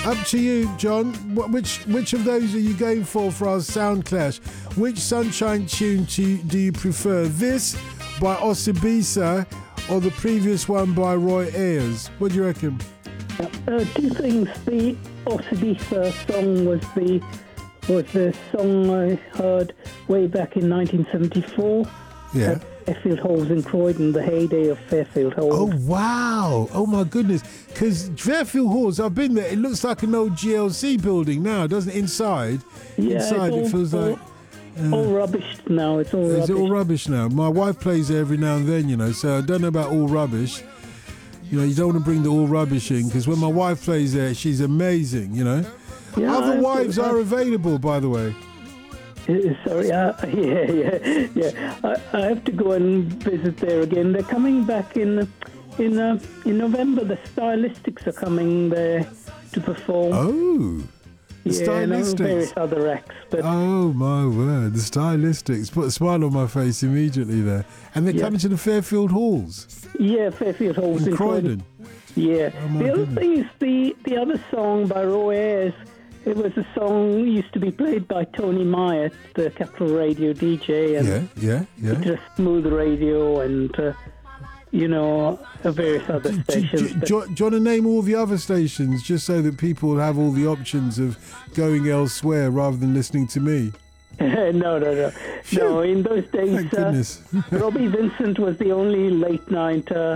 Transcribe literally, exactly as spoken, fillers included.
Up to you, John. Wh- Which which of those are you going for for our sound clash? Which Sunshine tune do you, do you prefer? This by Osibisa or the previous one by Roy Ayers? What do you reckon? Uh, two things. The Osibisa song was the was the song I heard way back in nineteen seventy-four. Yeah. At Fairfield Halls in Croydon, the heyday of Fairfield Halls. Oh, wow. Oh, my goodness. Because Fairfield Halls, I've been there. It looks like an old G L C building now, doesn't it? Inside. Yeah, Inside, it's all, it feels all, like... Uh, all rubbish now. It's all is rubbish. it all rubbish now? My wife plays there every now and then, you know, so I don't know about all rubbish. You know, you don't want to bring the all rubbish in, because when my wife plays there, she's amazing, you know. Yeah, Other I- wives I- are available, by the way. Uh, Sorry, uh, yeah, yeah, yeah. I, I have to go and visit there again. They're coming back in in uh, in November. The Stylistics are coming there to perform. Oh, the yeah, and Stylistics. various other acts. But Oh, my word. The Stylistics. Put a smile on my face immediately there. And they're Yeah. coming to the Fairfield Halls yeah, Fairfield Halls in in Croydon. Yeah. Oh, my the other goodness. thing is the the other song by Roy Ayers. It was a song used to be played by Tony Myatt, the Capital Radio D J, and Yeah, yeah, yeah. just Smooth Radio and uh, you know uh, various other Do, do, stations. do, but- do you want to name all the other stations just so that people have all the options of going elsewhere rather than listening to me? no, no, no, Phew. no. In those days, Thank uh, goodness. Robbie Vincent was the only late night. Uh,